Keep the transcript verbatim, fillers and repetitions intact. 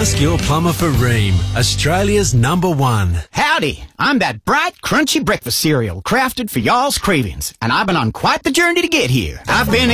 Ask your plumber for Ream, Australia's number one. Howdy, I'm that bright, crunchy breakfast cereal crafted for y'all's cravings, and I've been on quite the journey to get here. I've been